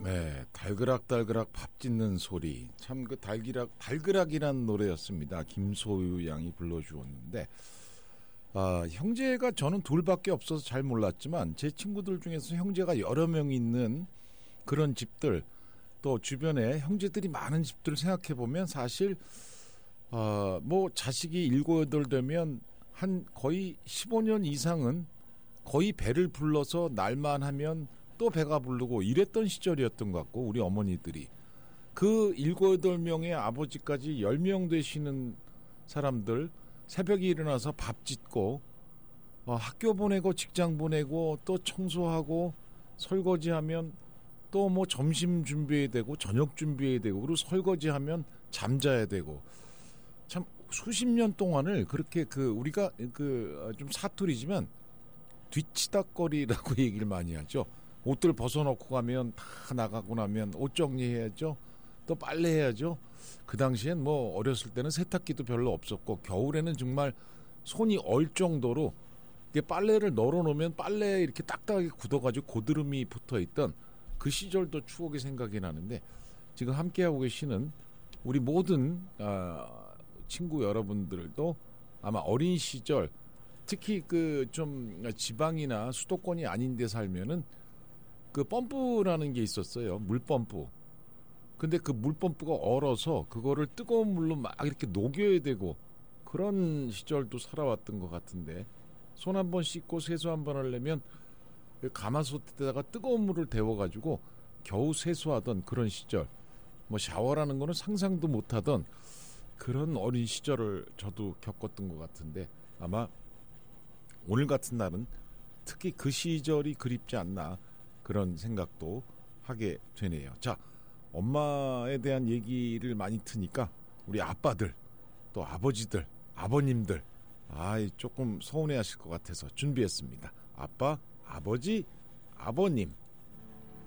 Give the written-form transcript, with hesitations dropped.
네, 달그락달그락 밥 짓는 소리. 참 그 달그락이란 노래였습니다. 김소유 양이 불러주었는데, 형제가 저는 둘밖에 없어서 잘 몰랐지만 제 친구들 중에서 형제가 여러 명 있는 그런 집들, 또 주변에 형제들이 많은 집들을 생각해 보면 사실 뭐 자식이 7, 8 되면 한 거의 15년 이상은 거의 배를 불러서 날만 하면 또 배가 부르고 이랬던 시절이었던 것 같고, 우리 어머니들이 그 7, 8명의 아버지까지 10명 되시는 사람들 새벽에 일어나서 밥 짓고 학교 보내고 직장 보내고 또 청소하고 설거지하면 또 뭐 점심 준비해야 되고 저녁 준비해야 되고, 그리고 설거지하면 잠자야 되고, 참 수십 년 동안을 그렇게 우리가 좀 사투리지만 뒤치다거리라고 얘기를 많이 하죠. 옷들 벗어놓고 가면 다 나가고 나면 옷 정리해야죠. 또 빨래해야죠. 그 당시엔 뭐 어렸을 때는 세탁기도 별로 없었고, 겨울에는 정말 손이 얼 정도로 빨래를 널어놓으면 빨래에 이렇게 딱딱하게 굳어가지고 고드름이 붙어있던 그 시절도 추억이 생각이 나는데, 지금 함께하고 계시는 우리 모든 친구 여러분들도 아마 어린 시절, 특히 좀 지방이나 수도권이 아닌 데 살면은 펌프라는 게 있었어요. 물펌프. 근데 그 물펌프가 얼어서 그거를 뜨거운 물로 막 이렇게 녹여야 되고, 그런 시절도 살아왔던 것 같은데, 손 한 번 씻고 세수 한 번 하려면 가마솥에다가 뜨거운 물을 데워가지고 겨우 세수하던 그런 시절, 뭐 샤워라는 거는 상상도 못하던 그런 어린 시절을 저도 겪었던 것 같은데, 아마 오늘 같은 날은 특히 그 시절이 그립지 않나, 그런 생각도 하게 되네요. 자, 엄마에 대한 얘기를 많이 트니까 우리 아빠들, 또 아버지들, 아버님들 조금 서운해하실 것 같아서 준비했습니다. 아빠, 아버지, 아버님.